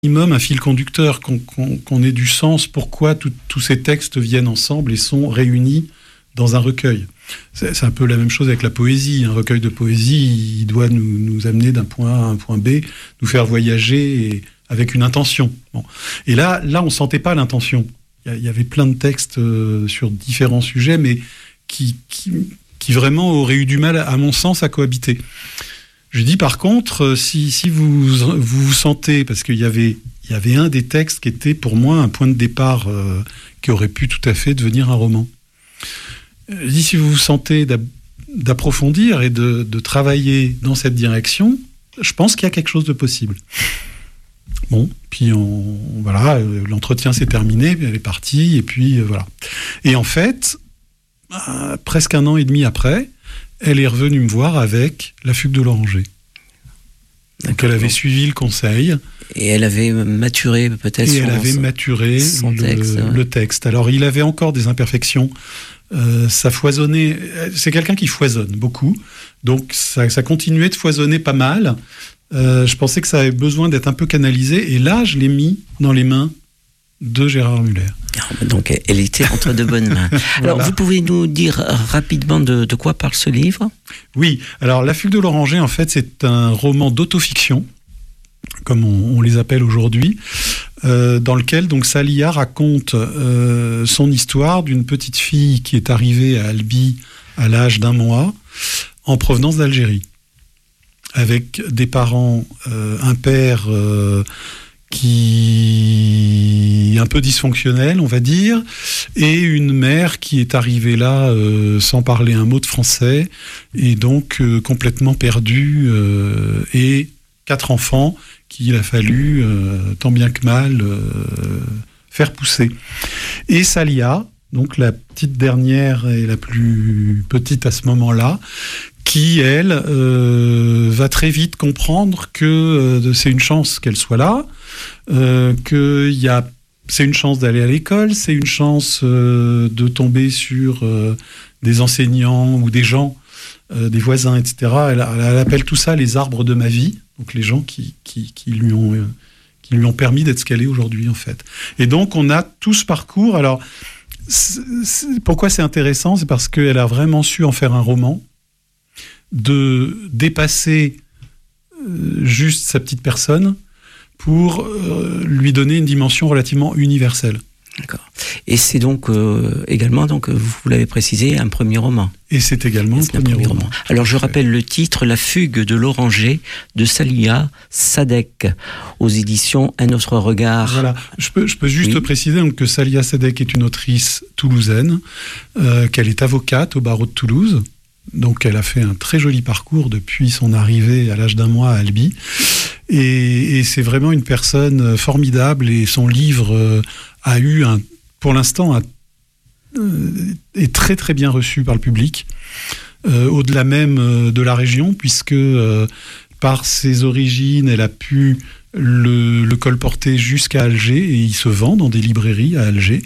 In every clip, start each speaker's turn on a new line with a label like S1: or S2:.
S1: minimum un fil conducteur, qu'on ait du sens, pourquoi tous ces textes viennent ensemble et sont réunis dans un recueil. C'est un peu la même chose avec la poésie. Un recueil de poésie, il doit nous amener d'un point A à un point B, nous faire voyager avec une intention. Bon. Et là, on ne sentait pas l'intention. Il y avait plein de textes sur différents sujets, mais qui vraiment auraient eu du mal, à mon sens, à cohabiter. Je dis par contre, si vous sentez, parce qu'il y avait un des textes qui était pour moi un point de départ qui aurait pu tout à fait devenir un roman. Je dis, si vous vous sentez d'approfondir et de travailler dans cette direction, je pense qu'il y a quelque chose de possible. Bon, puis voilà, l'entretien s'est terminé, elle est partie, et puis voilà. Et en fait, presque 1 an et demi après, elle est revenue me voir avec La fugue de l'oranger. Donc elle avait suivi le conseil.
S2: Et elle avait maturé peut-être
S1: le texte. Alors il avait encore des imperfections. Ça foisonnait. C'est quelqu'un qui foisonne beaucoup. Donc ça continuait de foisonner pas mal. Je pensais que ça avait besoin d'être un peu canalisé. Et là, je l'ai mis dans les mains de Gérard Muller.
S2: Donc elle était entre de bonnes mains. Alors voilà. Vous pouvez nous dire rapidement de quoi parle ce livre ?
S1: Oui, alors La fugue de l'oranger, en fait, c'est un roman d'autofiction, comme on les appelle aujourd'hui, dans lequel donc Salia raconte son histoire d'une petite fille qui est arrivée à Albi à l'âge d'1 mois, en provenance d'Algérie, avec des parents, un père qui est un peu dysfonctionnelle, on va dire, et une mère qui est arrivée là sans parler un mot de français, et donc complètement perdue, et 4 enfants qu'il a fallu, tant bien que mal, faire pousser. Et Salia, donc la petite dernière et la plus petite à ce moment-là, qui, elle, va très vite comprendre que c'est une chance qu'elle soit là, c'est une chance d'aller à l'école, c'est une chance de tomber sur des enseignants ou des gens, des voisins, etc. Elle appelle tout ça les arbres de ma vie, donc les gens qui lui ont permis d'être ce qu'elle est aujourd'hui, en fait. Et donc, on a tout ce parcours. Alors, pourquoi c'est intéressant ? C'est parce qu'elle a vraiment su en faire un roman, de dépasser juste sa petite personne pour lui donner une dimension relativement universelle.
S2: D'accord. Et c'est donc également, vous l'avez précisé, un premier roman.
S1: Et c'est également un premier roman.
S2: Alors je rappelle le titre, La fugue de l'oranger, de Salia Sadek, aux éditions Un autre regard.
S1: Voilà. Je peux juste préciser donc, que Salia Sadek est une autrice toulousaine, qu'elle est avocate au barreau de Toulouse. Donc elle a fait un très joli parcours depuis son arrivée à l'âge d'1 mois à Albi. Et c'est vraiment une personne formidable, et son livre a eu, pour l'instant, est très très bien reçu par le public, au-delà même de la région, puisque par ses origines, elle a pu le colporter jusqu'à Alger, et il se vend dans des librairies à Alger.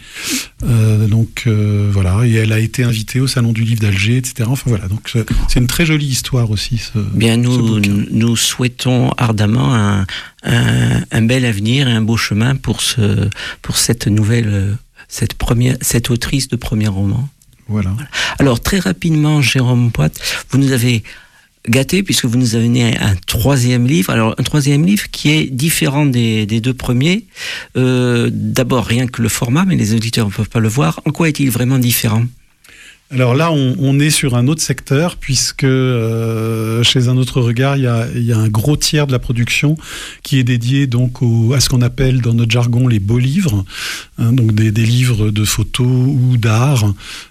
S1: Voilà, et elle a été invitée au Salon du Livre d'Alger, etc. Enfin voilà, donc c'est une très jolie histoire aussi.
S2: Nous souhaitons ardemment un bel avenir et un beau chemin pour cette nouvelle, cette autrice de premier roman.
S1: Voilà.
S2: Alors très rapidement, Jérôme Poit, vous nous avez gâté, puisque vous nous avez donné un 3e livre. Alors, un 3e livre qui est différent des 2 premiers. D'abord, rien que le format, mais les auditeurs ne peuvent pas le voir. En quoi est-il vraiment différent ?
S1: Alors là, on est sur un autre secteur, puisque chez Un autre regard, il y a un gros tiers de la production qui est dédié donc à ce qu'on appelle dans notre jargon les beaux livres, donc des livres de photos ou d'art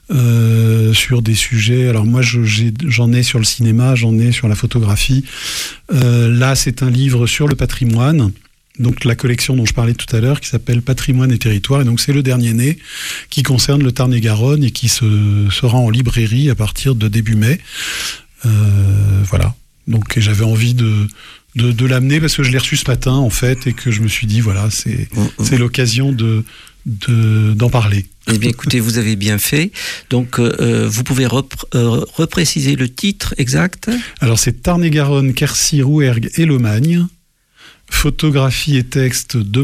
S1: sur des sujets. Alors moi, j'en ai sur le cinéma, j'en ai sur la photographie. Là, c'est un livre sur le patrimoine. Donc la collection dont je parlais tout à l'heure, qui s'appelle Patrimoine et Territoire, et donc c'est le dernier né, qui concerne le Tarn-et-Garonne et qui sera en librairie à partir de début mai. Voilà. Donc j'avais envie de l'amener parce que je l'ai reçu ce matin en fait, et que je me suis dit voilà, c'est l'occasion d'en parler.
S2: Eh bien écoutez, vous avez bien fait. Donc vous pouvez repréciser le titre exact ?
S1: Alors c'est Tarn-et-Garonne, Quercy, Rouergue et Lomagne. Photographie et texte de